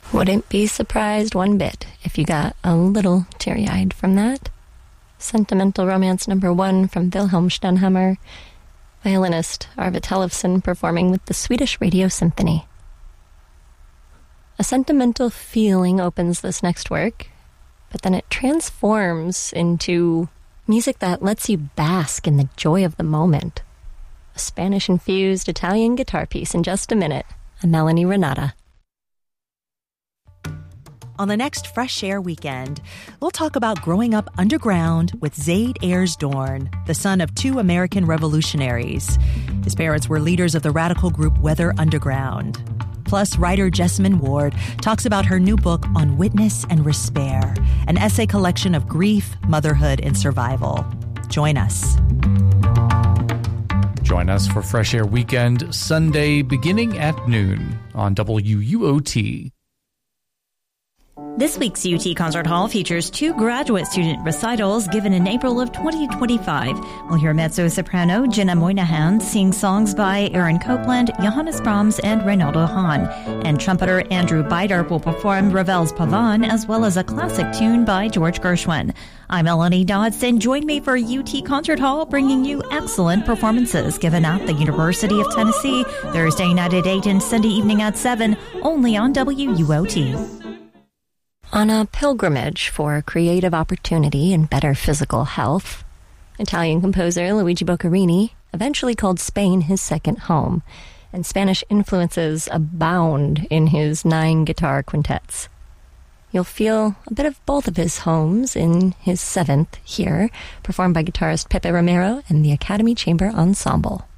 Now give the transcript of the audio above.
Wouldn't be surprised one bit if you got a little teary-eyed from that. Sentimental Romance number 1 from Wilhelm Stenhammar, violinist Arvid Tellefsen performing with the Swedish Radio Symphony. A sentimental feeling opens this next work, but then it transforms into music that lets you bask in the joy of the moment. A Spanish-infused Italian guitar piece in just a minute, a Melanie Renata. On the next Fresh Air Weekend, we'll talk about growing up underground with Zaid Ayers Dorn, the son of 2 American revolutionaries. His parents were leaders of the radical group Weather Underground. Plus, writer Jessamine Ward talks about her new book On Witness and Respair, an essay collection of grief, motherhood, and survival. Join us. Join us for Fresh Air Weekend, Sunday beginning at noon on WUOT. This week's UT Concert Hall features 2 graduate student recitals given in April of 2025. We'll hear mezzo-soprano Jenna Moynihan sing songs by Aaron Copland, Johannes Brahms, and Reynaldo Hahn. And trumpeter Andrew Bider will perform Ravel's Pavan, as well as a classic tune by George Gershwin. I'm Melanie Dodson. Join me for UT Concert Hall, bringing you excellent performances given at the University of Tennessee, Thursday night at 8 and Sunday evening at 7, only on WUOT. On a pilgrimage for creative opportunity and better physical health, Italian composer Luigi Boccherini eventually called Spain his second home, and Spanish influences abound in his 9 guitar quintets. You'll feel a bit of both of his homes in his 7th here, performed by guitarist Pepe Romero and the Academy Chamber Ensemble.